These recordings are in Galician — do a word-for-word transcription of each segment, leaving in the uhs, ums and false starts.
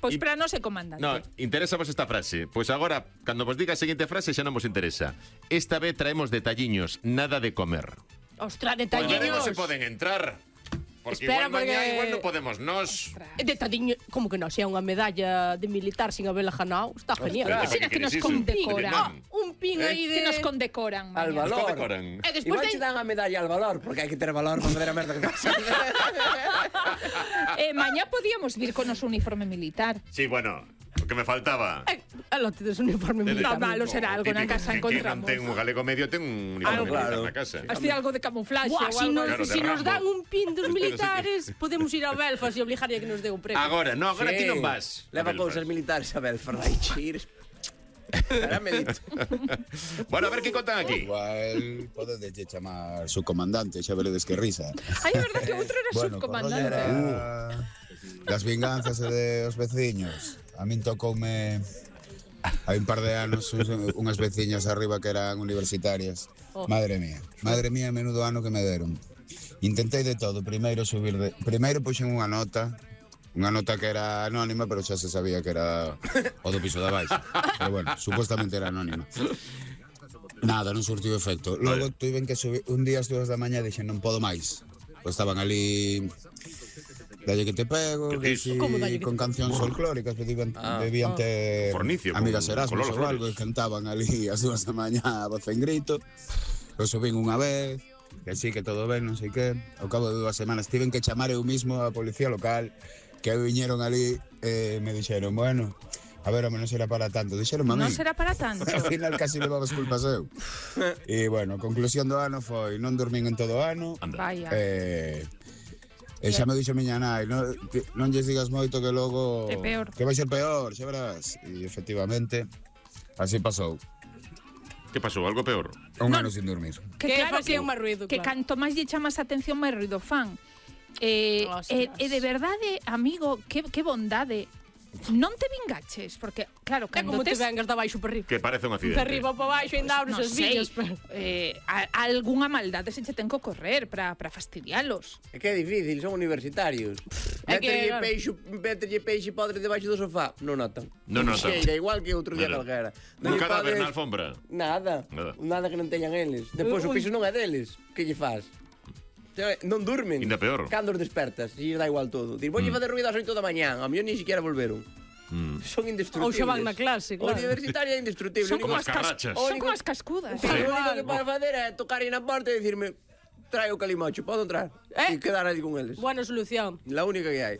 Pois para non ser comandante. No, interesa vos esta frase. Pois agora, cando vos diga a seguinte frase, xa non vos interesa. Esta vez traemos detalliños, nada de comer. Ostras, Pois detalliños. veremos se poden entrar. Porque Espera, igual mañá porque- igual non podemos nós. Detalliño, como que non, se é unha medalla de militar sin habela ganado, está genial. Ostras, Imagina ¿para qué que nos queres iso? condecoran. Ah, Un pin Eh? aí Que de... nos condecoran. Al mañá. Nos valor. condecoran. E despois Igual de... che dan a medalla al valor, porque hai que ter valor para fazer a merda que pasa. eh, mañá podíamos vir con o noso uniforme militar. Sí, bueno, o que me faltaba. Eh, Alo, tedes un uniforme militar. No, malo será algo na Típico, casa que- encontramos. Que non ten un galego medio, ten un uniforme Algo, militar claro. na casa. Así algo de camuflaxe Buah, ou si algo. nos, Claro, de si nos Rambo. dan un pin dos Pero sí que- militares, podemos ir a Belfast e obligaría que nos dé un premio. Agora, no, agora ti non vas. Leva a cousas Belfast. militares a Belfast. Vai chires. Era medito. Bueno, a ver que contan aquí. Igual podedes chamar subcomandante, xa veredes que risa. Ai, é verdade que outro era Bueno, subcomandante. era das vinganzas e de os veciños. A min tocoume hai un par de anos uns- unhas veciñas arriba que eran universitarias. Oh. Madre mía, madre mía, menudo ano que me deron. Intentei de todo, primeiro subir de... Primeiro puxen unha nota, unha nota que era anónima, pero xa se sabía que era o do piso da baixa. Pero bueno, supuestamente era anónima. Nada, non surtiu efecto. Logo Vale. tuven que subir un día ás dúas da mañá e dixen non podo máis. Pois estaban ali Dalle que te pego, Que que dis? si, Como dalle que te con cancións folclóricas que debían, Ah. debían ter Fornicio, amigas con- Erasmus con Lola ou algo, Flores. e cantaban ali as dúas da mañá a voz en grito. Eu subín unha vez, que sí, que todo ben, non sei que. Ao cabo de dúas semanas tiven que chamar eu mismo a policía local, que viñeron ali e me dixeron, bueno, a ver, home, non será para tanto. Dixeron a mí. Non será para tanto. Al final casi levabas culpas eu. E, bueno, conclusión do ano foi non dormín en todo o ano. Anda. Vaya. Eh, e xa me dixo miña nai, non, ti- non lles digas moito que logo É peor. que vai ser peor, xa verás. E efectivamente así pasou. Que pasou? Algo peor? Un Non. ano sin dormir. Que facían máis ruido, Que claro. canto máis lle chamas a atención, máis ruido fan. Eh, e, Ostras. e de verdade, amigo, que, que bondade. Non te vingaches, porque, claro, É cando como te tes... vengas de baixo para arriba. Que parece un accidente. De arriba para baixo, ainda abres non as sei, villas. Pero... eh, a, algunha maldade se che ten que ocorrer para para fastidialos. É que é difícil, son universitarios. É que, Méterlle claro. peixo, méterlle peixe podre debaixo do sofá, non notan. Non notan. Xeira, igual que outro día Nada. calquera. Un lle cadáver podes- na alfombra. Nada. Nada. Nada que non teñan eles. Depois o Ui. piso non é deles. Que lle faz? Xa, Non durmen. Inda peor. Cando os despertas, e lles dá igual todo. Dir, voy mm. fazer ruido ás oito da mañán, a mellor ni siquiera volveron. Mm. Son indestructibles. Ou xa van na clase, claro. O universitario é indestructible. Son O como único- as, cas carrachas. son como as cascudas. O único que pode facer é tocar na porta e dicirme trae o calimocho, podo entrar? Eh? E quedar ali con eles. Buena solución. La única que hai.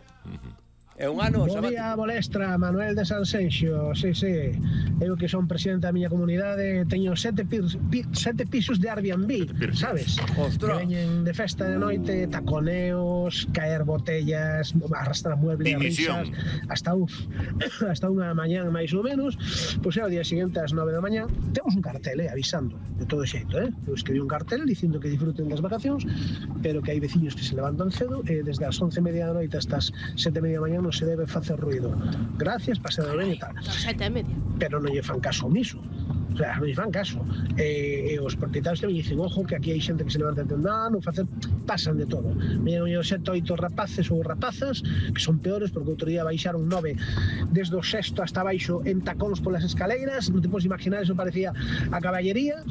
É un ano Bo día, sabático. Bolestra, Manuel de Sanxenxo. Sí, sí. Eu que son presidente da miña comunidade teño sete, pis, pi, sete pisos de Airbnb, pisos. sabes? Ostras. Que veñen de festa de noite, taconeos, caer botellas, arrastrar muebles, Dimisión. risas, hasta uf, hasta unha mañán máis ou menos. Pois é o día seguinte ás nove da mañá temos un cartel, eh, avisando de todo xeito, eh? Eu escribí un cartel dicindo que disfruten das vacacións, pero que hai veciños que se levantan cedo e desde as once e media da noite hasta as sete e media da mañá non se debe facer ruido. Gracias, pasado ben e tal. Das sete e media. Pero non lle fan caso omiso. O sea, non lle fan caso. E, e os propietarios tamén dicen, ojo, que aquí hai xente que se levanta de non, non facer, pasan de todo. Viñeron os sete, oito rapaces ou rapazas, que son peores, porque outro día baixaron nove desde o sexto hasta baixo en tacóns polas escaleiras, non te podes imaginar, eso parecía a caballería.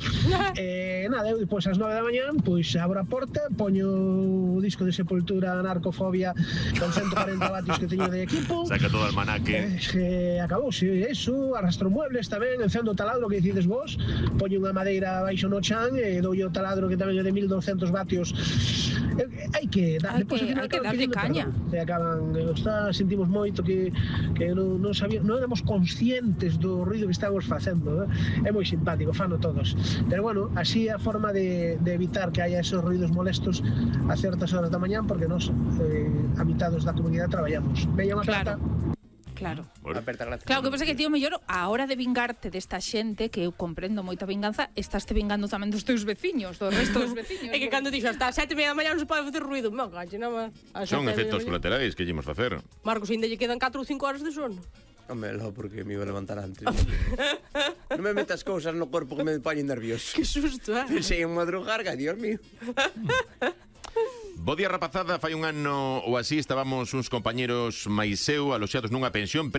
E nada, eu depois ás nove da mañá, pois abro a porta, poño o disco de Sepultura, Narcofobia, con ciento corenta vatios que teño de equipo. Saca todo o almanaque. Eh, que acabouse eso, arrastro muebles tamén, encendo o taladro que dicides vos, poño unha madeira baixo no chan e doulle o taladro que tamén é de mil douscentos vatios. Eh, hai que dar, Hai depois, que- ao final hai que acaban darlle pedindo caña. perdón. E acaban, eh, está, sentimos moito que, que non, non, sabíamos, non éramos conscientes do ruido que estábamos facendo, eh? É moi simpático, fano todos. Pero bueno, así é a forma de, de evitar que haya esos ruidos molestos a certas horas da mañán, porque nos, eh, habitados da comunidade, traballamos. Veña unha Claro. carta. Claro. Bueno, Aperta, gracias. Claro, o que pasa é que, tío, mellor, a hora de vingarte desta xente, que eu comprendo moita vinganza, estás te vingando tamén dos teus veciños, do resto dos veciños. É que cando dixo hasta as sete e media da mañá non se pode facer ruido. Mo, gache, nada máis. son efectos colaterais que llevamos facer. Marcos, ainda lle quedan catro ou cinco horas de sono. Home, lo, porque me iba a levantar antes. Non me metas cousas no corpo que me poñen nervioso. Que susto, eh? Pensei en madrugar, que Dios mío. Bo día, rapazada, fai un ano ou así estábamos uns compañeros máis eu aloxados nunha pensión